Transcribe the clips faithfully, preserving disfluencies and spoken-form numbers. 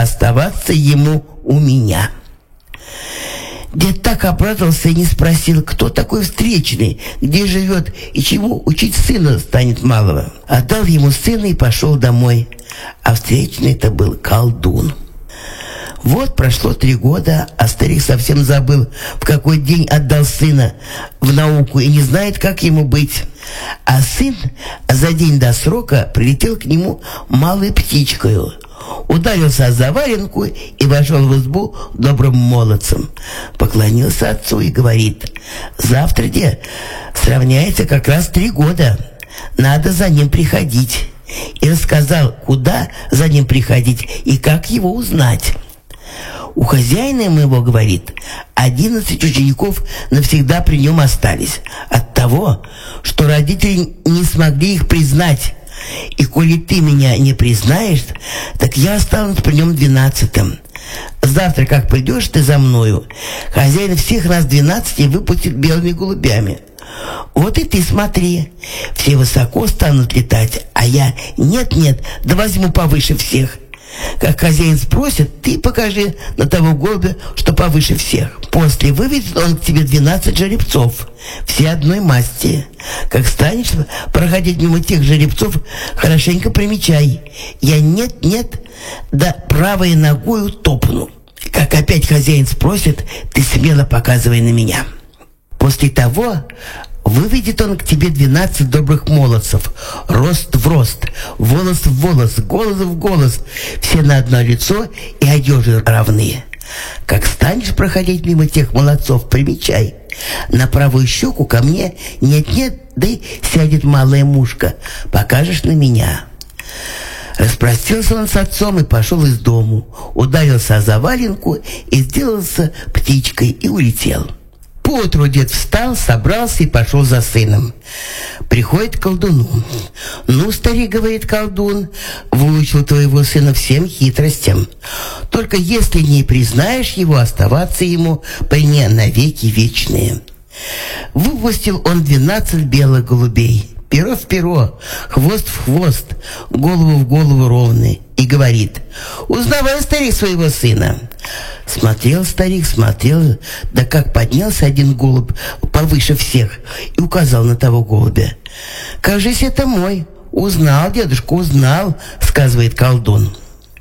оставаться ему у меня». Дед так обрадовался и не спросил, кто такой встречный, где живет и чему учить сына станет малого. Отдал ему сына и пошел домой. А встречный-то был колдун. Вот прошло три года, а старик совсем забыл, в какой день отдал сына в науку и не знает, как ему быть. А сын за день до срока прилетел к нему малой птичкою, ударился о заваленку и вошел в избу добрым молодцем. Поклонился отцу и говорит: «Завтра, де, сравняется как раз три года. Надо за ним приходить». И рассказал, куда за ним приходить и как его узнать. У хозяина моего, говорит, одиннадцать учеников навсегда при нем остались от того, что родители не смогли их признать. И коли ты меня не признаешь, так я останусь при нем двенадцатым. Завтра, как придешь ты за мною, хозяин всех нас двенадцати выпустит белыми голубями. Вот и ты смотри, все высоко станут летать, а я нет-нет, да возьму повыше всех. Как хозяин спросит, ты покажи на того голубя, что повыше всех. После выведет он к тебе двенадцать жеребцов, все одной масти. Как станешь проходить мимо тех жеребцов, хорошенько примечай. Я нет-нет, да правой ногою топну. Как опять хозяин спросит, ты смело показывай на меня. После того выведет он к тебе двенадцать добрых молодцев, рост в рост, волос в волос, голос в голос, все на одно лицо и одежи равны. Как станешь проходить мимо тех молодцов, примечай. На правую щеку ко мне нет-нет, да и сядет малая мушка, покажешь на меня». Распростился он с отцом и пошел из дому, ударился о заваленку и сделался птичкой и улетел. Поутру дед встал, собрался и пошел за сыном. Приходит к колдуну. «Ну, старик, — говорит колдун, — выучил твоего сына всем хитростям. Только если не признаешь его, оставаться ему при мне навеки вечные». Выпустил он двенадцать белых голубей, перо в перо, хвост в хвост, голову в голову ровные, и говорит: «Узнавай, старик, своего сына». Смотрел старик, смотрел, да как поднялся один голубь повыше всех и указал на того голубя. «Кажись, это мой». «Узнал, дедушка, узнал», — сказывает колдун.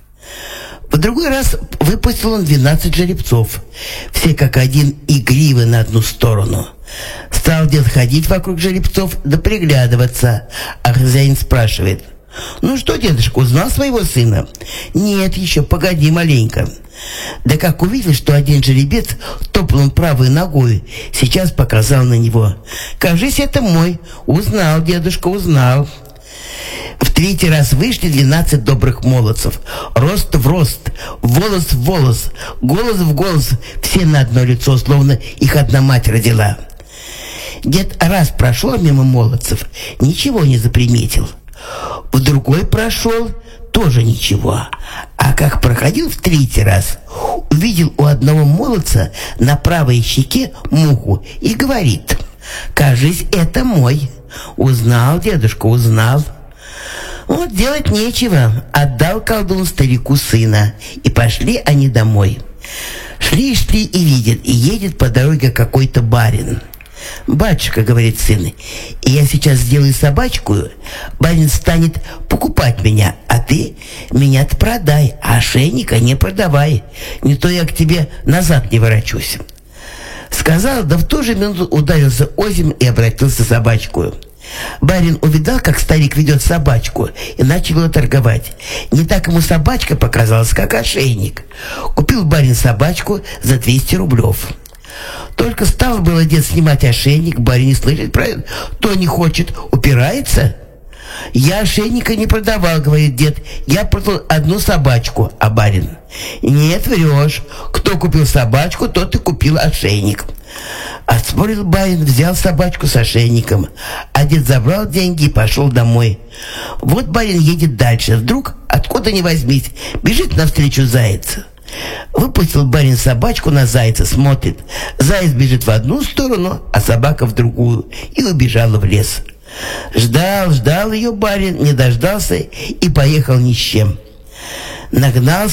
В другой раз выпустил он двенадцать жеребцов, все как один игривы на одну сторону. Стал дед ходить вокруг жеребцов да приглядываться, а хозяин спрашивает: «Ну что, дедушка, узнал своего сына?» «Нет еще, погоди маленько». Да как увидел, что один жеребец топнул правой ногой, сейчас показал на него. «Кажись, это мой». «Узнал, дедушка, узнал». В третий раз вышли двенадцать добрых молодцев, рост в рост, волос в волос, голос в голос, все на одно лицо, словно их одна мать родила. Дед раз прошел мимо молодцев, ничего не заприметил. В другой прошел, тоже ничего. А как проходил в третий раз, увидел у одного молодца на правой щеке муху и говорит: «Кажись, это мой». «Узнал, дедушка, узнал». Вот делать нечего, отдал колдун старику сына, и пошли они домой. Шли-шли и видят, и едет по дороге какой-то барин. «Батюшка, — говорит сын, — и я сейчас сделаю собачку, барин станет покупать меня, а ты меня-то продай, а ошейника не продавай, не то я к тебе назад не ворочусь». Сказал, да в ту же минуту ударился озимь и обратился собачкою. Барин увидал, как старик ведет собачку, и начал ее торговать. Не так ему собачка показалась, как ошейник. Купил барин собачку за двести рублев. Только стал было дед снимать ошейник, барин не слышит про это, то не хочет, упирается. «Я ошейника не продавал, — говорит дед, — я продал одну собачку». А барин: «Нет, врешь, кто купил собачку, тот и купил ошейник». Отспорил барин, взял собачку с ошейником, а дед забрал деньги и пошел домой. Вот барин едет дальше, вдруг, откуда ни возьмись, бежит навстречу заяц. Выпустил барин собачку на зайца, смотрит, заяц бежит в одну сторону, а собака в другую, и убежала в лес. Ждал, ждал ее барин, не дождался и поехал ни с чем. Нагнал